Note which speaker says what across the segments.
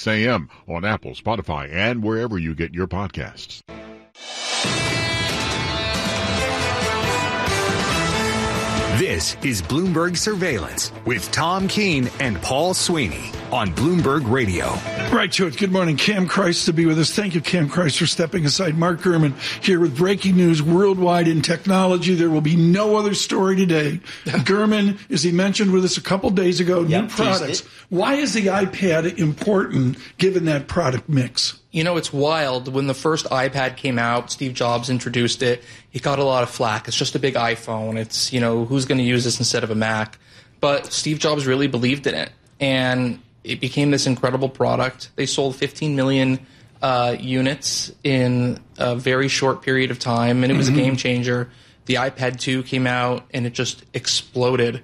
Speaker 1: 6 a.m. on Apple, Spotify, and wherever you get your podcasts.
Speaker 2: This is Bloomberg Surveillance with Tom Keene and Paul Sweeney on Bloomberg Radio.
Speaker 3: Right to it. Good morning. Cam Christ to be with us. Thank you, Cam Christ, for stepping aside. Mark Gurman here with breaking news worldwide in technology. There will be no other story today. Gurman, as he mentioned with us a couple days ago, new products. Why is the iPad important given that product mix?
Speaker 4: You know, it's wild. When the first iPad came out, Steve Jobs introduced it. He got a lot of flack. It's just a big iPhone. It's, you know, who's going to use this instead of a Mac? But Steve Jobs really believed in it. And it became this incredible product. They sold 15 million units in a very short period of time, and it was a game changer. The iPad 2 came out, and it just exploded.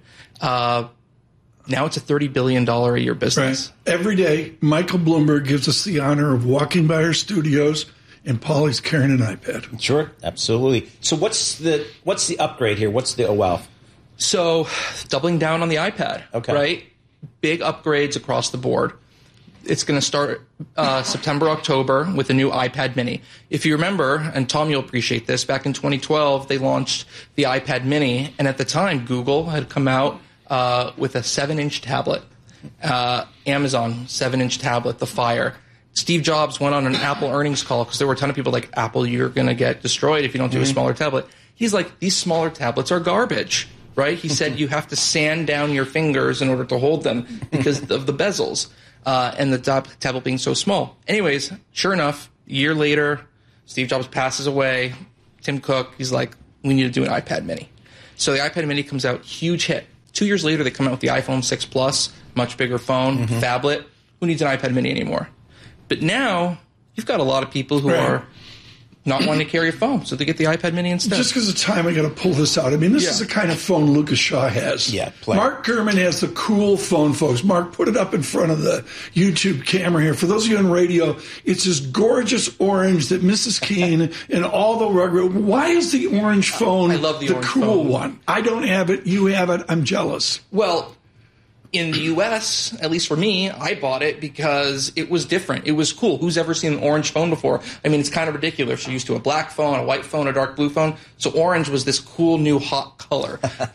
Speaker 4: Now it's a $30 billion a year business.
Speaker 3: Right. Every day, Michael Bloomberg gives us the honor of walking by our studios, and Paulie's carrying an iPad.
Speaker 5: Sure, absolutely. So what's the upgrade here? What's the wow?
Speaker 4: So doubling down on the iPad, right? Big upgrades across the board. It's going to start September, October with a new iPad mini. If you remember, and Tom, you'll appreciate this, back in 2012, they launched the iPad mini, and at the time, Google had come out with a 7-inch tablet. Amazon, 7-inch tablet, the Fire. Steve Jobs went on an Apple earnings call because there were a ton of people like, Apple, you're going to get destroyed if you don't do a smaller tablet. He's like, these smaller tablets are garbage, right? He said you have to sand down your fingers in order to hold them because of the bezels and the tablet being so small. Anyways, sure enough, a year later, Steve Jobs passes away. Tim Cook, he's like, we need to do an iPad mini. So the iPad mini comes out, huge hit. 2 years later, they come out with the iPhone 6 Plus, much bigger phone, phablet. Who needs an iPad mini anymore? But now, you've got a lot of people who are not wanting to carry a phone, so they get the iPad mini instead.
Speaker 3: Just because of time, I got to pull this out. I mean, this is the kind of phone Lucas Shaw has. Mark Gurman has the cool phone, folks. Mark, put it up in front of the YouTube camera here. For those of you on radio, it's this gorgeous orange that Mrs. Keene and all the rug. Why is the orange phone
Speaker 4: I love the orange
Speaker 3: cool
Speaker 4: phone.
Speaker 3: one? I don't have it. You have it. I'm jealous.
Speaker 4: Well, in the U.S., at least for me, I bought it because it was different. It was cool. Who's ever seen an orange phone before? I mean, it's kind of ridiculous. You're used to a black phone, a white phone, a dark blue phone. So orange was this cool new hot color.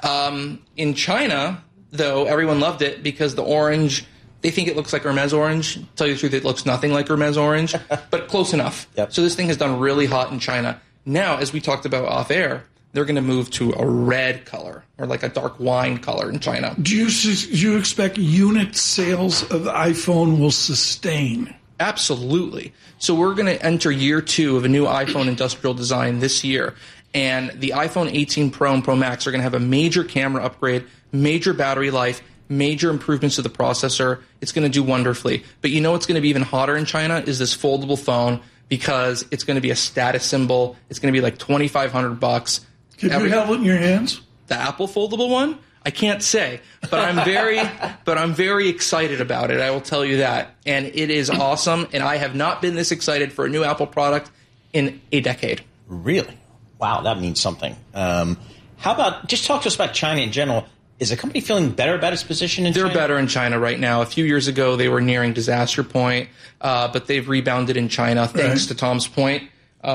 Speaker 4: In China, though, everyone loved it because the orange, they think it looks like Hermes orange. To tell you the truth, it looks nothing like Hermes orange, but close enough. So this thing has done really hot in China. Now, as we talked about off air, they're going to move to a red color or like a dark wine color in China.
Speaker 3: Do you expect unit sales of the iPhone will sustain?
Speaker 4: Absolutely. So we're going to enter year 2 of a new iPhone industrial design this year. And the iPhone 18 Pro and Pro Max are going to have a major camera upgrade, major battery life, major improvements to the processor. It's going to do wonderfully. But you know what's going to be even hotter in China is this foldable phone because it's going to be a status symbol. It's going to be like $2,500.
Speaker 3: Have you held it in your hands?
Speaker 4: The Apple foldable one? I can't say, but I'm very excited about it. I will tell you that. And it is awesome. And I have not been this excited for a new Apple product in a decade.
Speaker 5: Really? Wow, that means something. How about, just talk to us about China in general. Is the company feeling better about its position in China?
Speaker 4: They're better in China right now. A few years ago, they were nearing disaster point, but they've rebounded in China, thanks to Tom's point.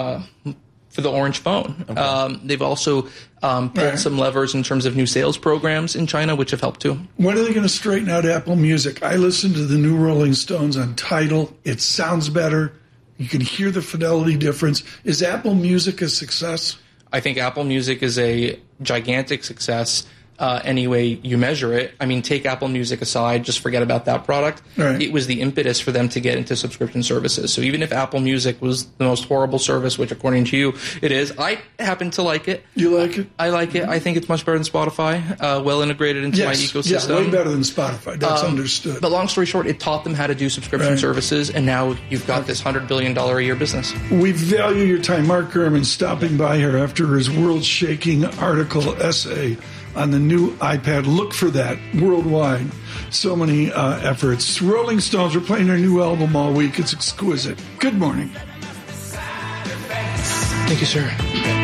Speaker 4: For the orange phone. They've also pulled some levers in terms of new sales programs in China, which have helped too.
Speaker 3: When are they going to straighten out Apple Music? I listened to the new Rolling Stones on Tidal. It sounds better. You can hear the fidelity difference. Is Apple Music a success?
Speaker 4: I think Apple Music is a gigantic success. Any way you measure it. I mean, take Apple Music aside, just forget about that product. It was the impetus for them to get into subscription services. So even if Apple Music was the most horrible service, which according to you it is, I happen to like it.
Speaker 3: You like it?
Speaker 4: I like it. I think it's much better than Spotify, well integrated into my ecosystem.
Speaker 3: Yeah, way better than Spotify. That's understood.
Speaker 4: But long story short, it taught them how to do subscription services, and now you've got this $100 billion a year business.
Speaker 3: We value your time. Mark Gurman stopping by here after his world-shaking essay on the new iPad. Look for that worldwide. So many efforts. Rolling Stones are playing their new album all week. It's exquisite. Good morning.
Speaker 4: Thank you, sir.